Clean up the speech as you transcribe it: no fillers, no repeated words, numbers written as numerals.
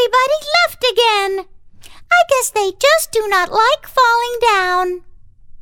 everybody left again. I guess they just do not like falling down.